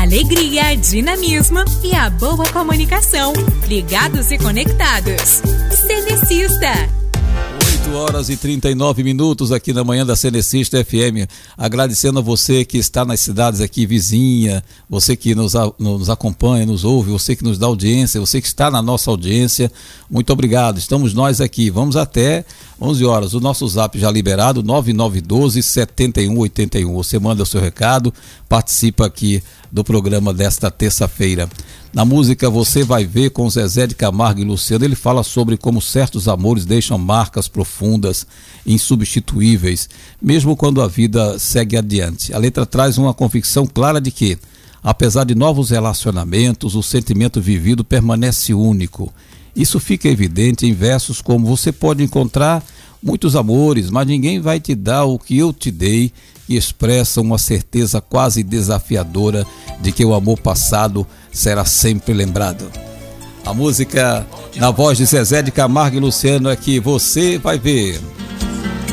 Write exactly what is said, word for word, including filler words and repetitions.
alegria, dinamismo e a boa comunicação. Ligados e conectados. Cenecista. oito horas e trinta e nove minutos aqui na manhã da Cenecista F M, agradecendo a você que está nas cidades aqui vizinha, você que nos, nos acompanha, nos ouve, você que nos dá audiência, você que está na nossa audiência, muito obrigado, estamos nós aqui, vamos até onze horas, o nosso zap já liberado, nove nove um dois, sete um oito um, você manda o seu recado, participa aqui do programa desta terça-feira. Na música Você Vai Ver, com Zezé de Camargo e Luciano, ele fala sobre como certos amores deixam marcas profundas, insubstituíveis, mesmo quando a vida segue adiante. A letra traz uma convicção clara de que, apesar de novos relacionamentos, o sentimento vivido permanece único. Isso fica evidente em versos como: você pode encontrar muitos amores, mas ninguém vai te dar o que eu te dei, e expressa uma certeza quase desafiadora de que o amor passado será sempre lembrado. A música na voz de Zezé de Camargo e Luciano é que Você Vai Ver.